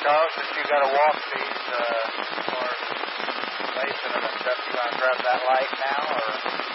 Charles, since you got to walk these, or Mason and stuff, you want to grab that light now, or?